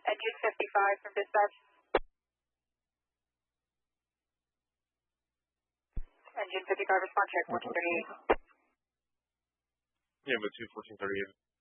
Engine 55 from dispatch. Engine 55, response check, 1438. Yeah, but 2 1438.